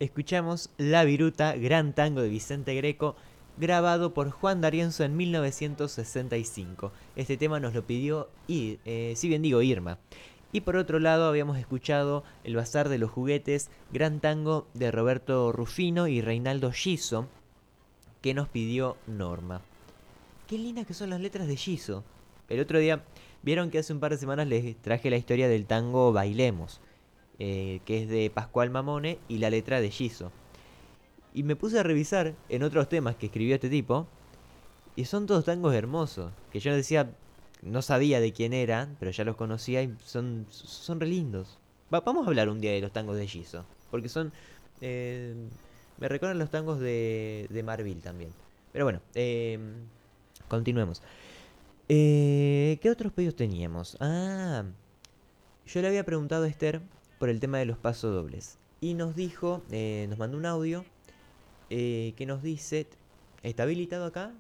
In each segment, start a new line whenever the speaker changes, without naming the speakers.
Escuchamos La Viruta, gran tango de Vicente Greco, grabado por Juan D'Arienzo en 1965. Este tema nos lo pidió, si bien digo, Irma. Y por otro lado habíamos escuchado El Bazar de los Juguetes, gran tango de Roberto Rufino y Reinaldo Giso, que nos pidió Norma. Qué lindas que son las letras de Giso. El otro día, vieron que hace un par de semanas les traje la historia del tango Bailemos, que es de Pascual Mamone y la letra de Giso. Y me puse a revisar en otros temas que escribió este tipo, y son todos tangos hermosos, que yo decía, no sabía de quién eran, pero ya los conocía y son re lindos. Vamos a hablar un día de los tangos de Giso, porque son... eh, me recuerdan los tangos de Marvil también. Pero bueno, continuemos. ¿Qué otros pedidos teníamos? Yo le había preguntado a Esther por el tema de los pasodobles. Y nos dijo, nos mandó un audio que nos dice... ¿Está habilitado acá?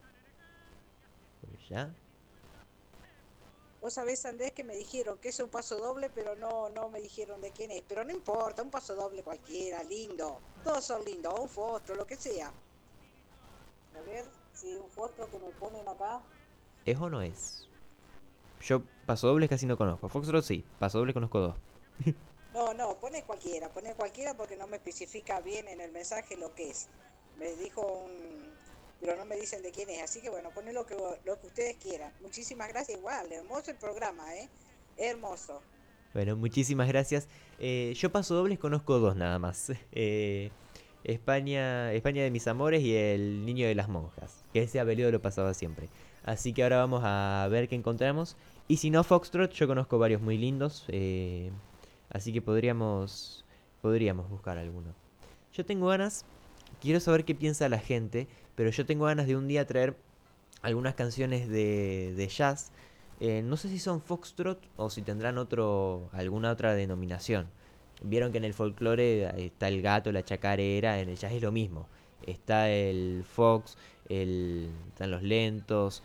Pues ya.
Vos sabés, Andrés, que me dijeron que es un paso doble, pero no me dijeron de quién es. Pero no importa, un paso doble cualquiera, lindo. Todos son lindos, o un fostro, lo que sea. A ver, si un fostro que me ponen acá.
¿Es o no es? Yo pasodobles casi no conozco. Foxtrot sí, pasodobles conozco dos.
No, pone cualquiera porque no me especifica bien en el mensaje lo que es. Me dijo un... Pero no me dicen de quién es, así que bueno, pone lo que ustedes quieran. Muchísimas gracias, igual, hermoso el programa, ¿eh? Hermoso.
Bueno, muchísimas gracias. Yo pasodobles conozco dos nada más. España de mis amores y El Niño de las Monjas. Que ese apellido lo pasaba siempre. Así que ahora vamos a ver qué encontramos. Y si no, Foxtrot, yo conozco varios muy lindos. Así que podríamos buscar alguno. Yo tengo ganas, quiero saber qué piensa la gente, pero yo tengo ganas de un día traer algunas canciones de jazz. No sé si son foxtrot o si tendrán alguna otra denominación. Vieron que en el folclore está el gato, la chacarera, en el jazz es lo mismo. Está el fox, están los lentos,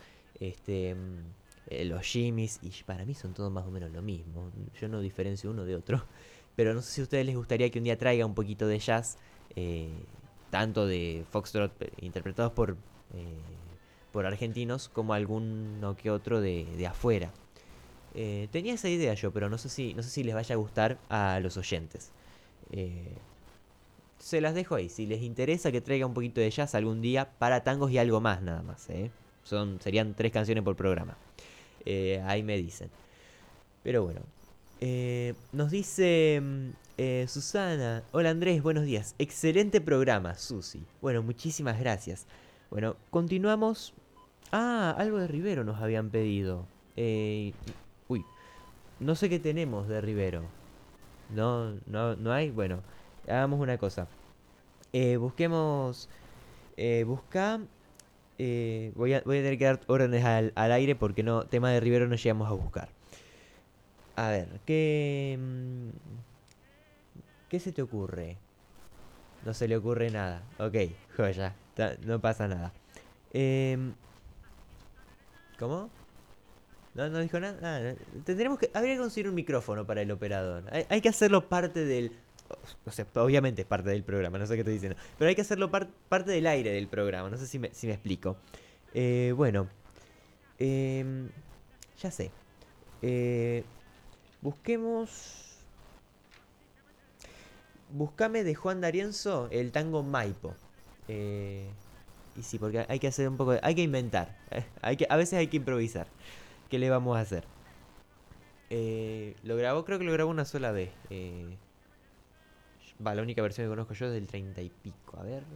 los shimmies, y para mí son todos más o menos lo mismo. Yo no diferencio uno de otro. Pero no sé si a ustedes les gustaría que un día traiga un poquito de jazz, eh, tanto de foxtrot interpretados por argentinos como alguno que otro de afuera. Tenía esa idea yo, pero no sé si les vaya a gustar a los oyentes. Eh, Se las dejo ahí. Si les interesa que traiga un poquito de jazz algún día para tangos y algo más nada más. Serían 3 canciones por programa. Ahí me dicen. Pero bueno. Nos dice Susana. Hola Andrés, buenos días. Excelente programa, Susi. Bueno, muchísimas gracias. Bueno, continuamos. Algo de Rivero nos habían pedido. Uy, no sé qué tenemos de Rivero. No hay. Bueno, hagamos una cosa. Busquemos. Busca. Voy a tener que dar órdenes al aire porque no, tema de Rivero no llegamos a buscar. A ver, ¿qué se te ocurre? No se le ocurre nada. Ok, joya. No pasa nada. Em, ¿Cómo? No dijo nada. Habría que conseguir un micrófono para el operador. Hay que hacerlo parte del... O sea, obviamente es parte del programa, no sé qué estoy diciendo. Pero hay que hacerlo parte del aire del programa. No sé si me explico. Bueno, em, ya sé. Eh, busquemos... Buscame de Juan D'Arienzo el tango Maipo. Eh, y sí, porque hay que hacer un poco hay que inventar. A veces hay que improvisar. ¿Qué le vamos a hacer? Creo que lo grabó una sola vez. La única versión que conozco yo es del 30 y pico. A ver.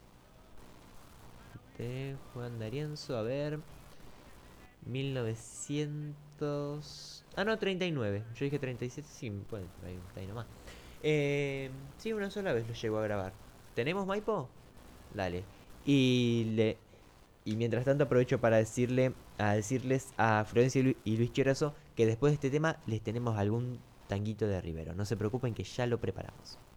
De Juan D'Arienzo, a ver. 1900... no, 39. Yo dije 37, sí, pues ahí nomás. Sí, una sola vez lo llegó a grabar. ¿Tenemos Maipo? Dale. Y le y mientras tanto aprovecho para decirles a Florencia y Luis Chirazo que después de este tema les tenemos algún tanguito de Rivero. No se preocupen que ya lo preparamos.